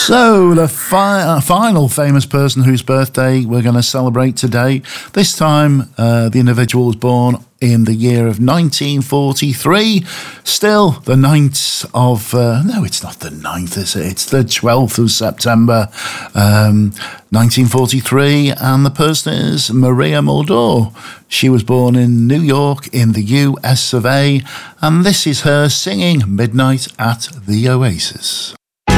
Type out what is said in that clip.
So, the final famous person whose birthday we're going to celebrate today. This time, the individual was born in the year of 1943. Still, the 9th of... no, it's not the 9th, is it? It's the 12th of September, 1943. And the person is Maria Muldaur. She was born in New York in the US of A. And this is her singing Midnight at the Oasis.